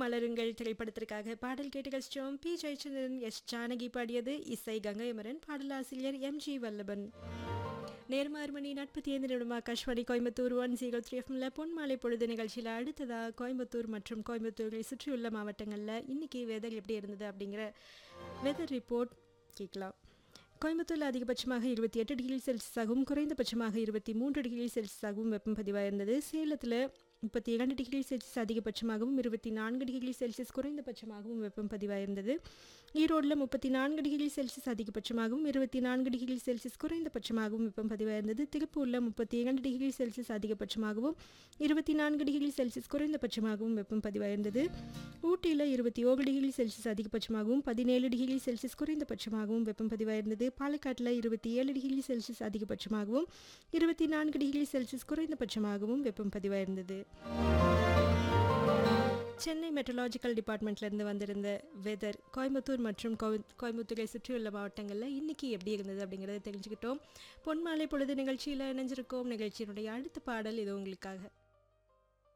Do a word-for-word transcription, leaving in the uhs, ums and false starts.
மலருங்கள் திரைப்படத்திற்காக பாடல் கேட்டு கழிச்சோம். பி ஜெயச்சந்திரன், எஸ் ஜானகி பாடியது. இசை கங்கை அமரன், பாடலாசிரியர் எம் ஜி வல்லபன். நேர்மாறு மணி நாற்பத்தி ஐந்து நிமிடம். Akashvani Coimbatore one zero three எஃப்எம்ல பொன்மாலை பொழுது நிகழ்ச்சியில் அடுத்ததா கோயம்புத்தூர் மற்றும் கோயம்புத்தூரை சுற்றியுள்ள மாவட்டங்களில் இன்னைக்கு வெதர் எப்படி இருந்தது அப்படிங்கிற வெதர் ரிப்போர்ட் கேட்கலாம். கோயம்புத்தூரில் அதிகபட்சமாக இருபத்தி எட்டு டிகிரி செல்சியஸாகவும் குறைந்தபட்சமாக இருபத்தி மூன்று டிகிரி செல்சியஸாகவும் வெப்பம் பதிவாயிருந்தது. சேலத்தில் முப்பத்தி இரண்டு டிகிரி செல்சியஸ் அதிகபட்சமாகவும் இருபத்தி நான்கு டிகிரி செல்சியஸ் குறைந்தபட்சமாகவும் வெப்பம் பதிவாயிருந்தது. ஈரோடில் முப்பத்தி நான்கு டிகிரி செல்சியஸ் அதிகபட்சமாகவும் இருபத்தி நான்கு டிகிரி செல்சியஸ் குறைந்தபட்சமாகவும் வெப்பம் பதிவாயிருந்தது. திருப்பூரில் முப்பத்தி இரண்டு டிகிரி செல்சியஸ் அதிகபட்சமாகவும் இருபத்தி நான்கு டிகிரி செல்சியஸ் குறைந்தபட்சமாகவும் வெப்பம் பதிவாயிருந்தது. ஊட்டியில் இருபத்தி ஓரு டிகிரி செல்சியஸ் அதிகபட்சமாகவும் பதினேழு டிகிரி செல்சியஸ் குறைந்தபட்சமாகவும் வெப்பம் பதிவாயிருந்தது. பாலக்காட்டில் இருபத்தி ஏழு டிகிரி செல்சியஸ் அதிகபட்சமாகவும் இருபத்தி நான்கு டிகிரி செல்சியஸ் குறைந்தபட்சமாகவும் வெப்பம் பதிவாயிருந்தது. சென்னை மெட்ரலாஜிக்கல் டிபார்ட்மெண்ட்லேருந்து வந்திருந்த வெதர் கோயம்புத்தூர் மற்றும் கோயம்புத்தூரை சுற்றியுள்ள மாவட்டங்களில் இன்றைக்கி எப்படி இருந்தது அப்படிங்கிறத தெரிஞ்சுக்கிட்டோம். பொன்மாலை பொழுது நிகழ்ச்சியில் இணைஞ்சிருக்கோம். நிகழ்ச்சியினுடைய அடுத்த பாடல் இது உங்களுக்காக.